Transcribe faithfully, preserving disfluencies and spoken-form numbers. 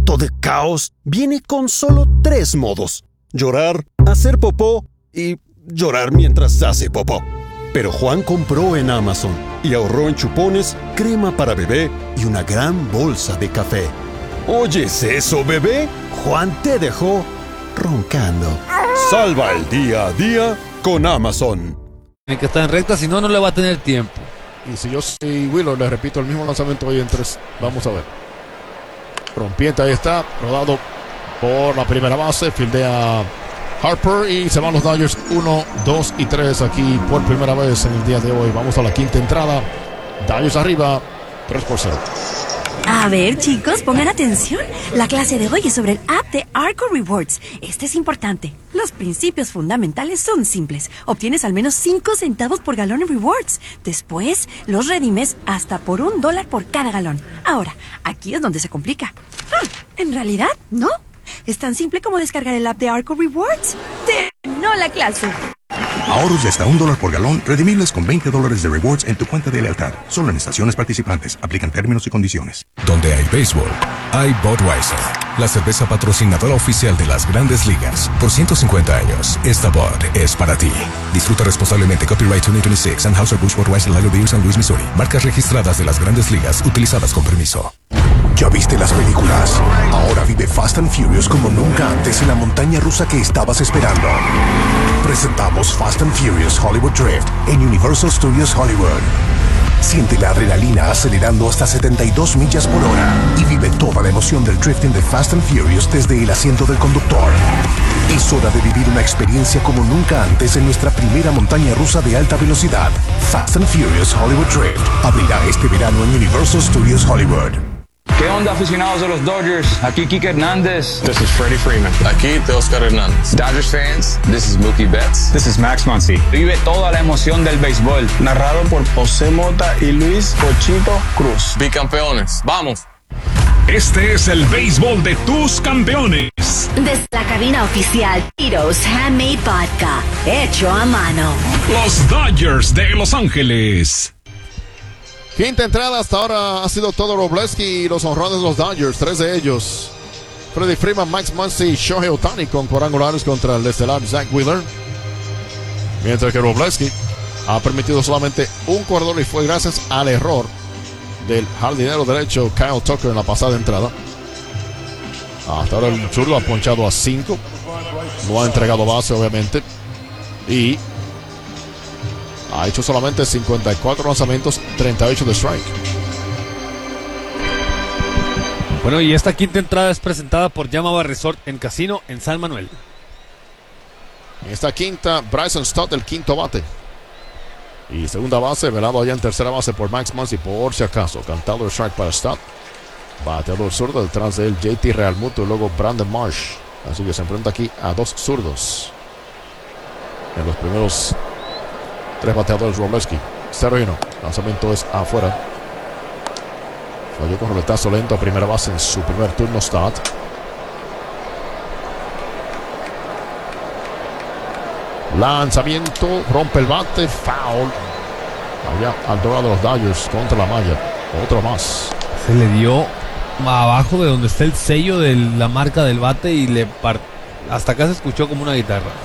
momento de caos viene con solo tres modos: llorar, hacer popó y llorar mientras hace popó. Pero Juan compró en Amazon y ahorró en chupones, crema para bebé y una gran bolsa de café. ¿Oyes eso, bebé? Juan te dejó roncando. Salva el día a día con Amazon. Tiene que estar en recta, si no, no le va a tener tiempo. Y si yo soy Wheeler, le repito el mismo lanzamiento hoy en tres. Vamos a ver. Rompiente, ahí está, rodado por la primera base, fildea Harper y se van los Dodgers uno, dos y tres aquí por primera vez en el día de hoy. Vamos a la quinta entrada. Dodgers arriba, tres por cero. A ver, chicos, pongan atención. La clase de hoy es sobre el app de Arco Rewards. Este es importante. Los principios fundamentales son simples. Obtienes al menos cinco centavos por galón en rewards. Después, los redimes hasta por un dólar por cada galón. Ahora, aquí es donde se complica. Ah, en realidad, no. Es tan simple como descargar el app de Arco Rewards. Terminó la clase. Ahorros de hasta un dólar por galón, redimibles con veinte dólares de rewards en tu cuenta de lealtad. Solo en estaciones participantes. Aplican términos y condiciones. Donde hay béisbol, hay Budweiser, la cerveza patrocinadora oficial de las Grandes Ligas. Por ciento cincuenta años, esta Bud es para ti. Disfruta responsablemente. Copyright dos mil veintiséis. Anheuser-Busch Budweiser Lager Beer, San Luis, Missouri. Marcas registradas de las Grandes Ligas, utilizadas con permiso. ¿Ya viste las películas? Ahora vive Fast and Furious como nunca antes en la montaña rusa que estabas esperando. Presentamos Fast and Furious Hollywood Drift en Universal Studios Hollywood. Siente la adrenalina acelerando hasta setenta y dos millas por hora y vive toda la emoción del drifting de Fast and Furious desde el asiento del conductor. Es hora de vivir una experiencia como nunca antes en nuestra primera montaña rusa de alta velocidad. Fast and Furious Hollywood Drift abrirá este verano en Universal Studios Hollywood. ¿Qué onda, aficionados de los Dodgers? Aquí Kike Hernández. This is Freddie Freeman. Aquí Teoscar Hernández. Dodgers fans, this is Mookie Betts. This is Max Muncy. Vive toda la emoción del béisbol. Narrado por José Mota y Luis Cochito Cruz. Bicampeones. ¡Vamos! Este es el béisbol de tus campeones. Desde la cabina oficial, Tito's Handmade Vodka, hecho a mano. Los Dodgers de Los Ángeles. Quinta entrada, hasta ahora ha sido todo Robleski y los honrones de los Dodgers, tres de ellos. Freddie Freeman, Max Muncy y Shohei Ohtani con cuadrangulares contra el estelar Zach Wheeler. Mientras que Robleski ha permitido solamente un corredor y fue gracias al error del jardinero derecho Kyle Tucker en la pasada entrada. Hasta ahora el zurdo ha ponchado a cinco. No ha entregado base, obviamente. Y ha hecho solamente cincuenta y cuatro lanzamientos, treinta y ocho de strike. Bueno, y esta quinta entrada es presentada por Yamava Resort en Casino en San Manuel. En esta quinta, Bryson Stott, el quinto bate. Y segunda base, velado allá en tercera base por Max Muncy, por si acaso. Cantado el strike para Stott. Bateador zurdo, detrás de él J T Realmuto y luego Brandon Marsh. Así que se enfrenta aquí a dos zurdos. En los primeros tres bateadores, Robleski. cero y uno. Lanzamiento es afuera. Falló con roletazo lento a primera base en su primer turno. Stott. Lanzamiento. Rompe el bate. Foul. Allá al dorado de los Dodgers contra la malla. Otro más. Se le dio abajo de donde está el sello de la marca del bate y le part... hasta acá se escuchó como una guitarra.